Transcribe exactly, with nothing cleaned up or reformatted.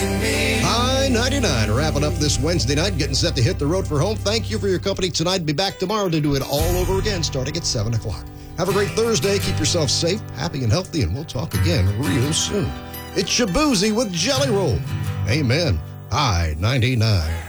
I ninety-nine wrapping up this Wednesday night, getting set to hit the road for home. Thank you for your company tonight. Be back tomorrow to do it all over again, starting at seven o'clock. Have a great Thursday. Keep yourself safe, happy, and healthy, and we'll talk again real soon. It's Shabuzi with Jelly Roll. Amen. I ninety-nine.